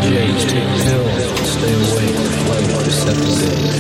DJs take pills and stay awake for 7 days.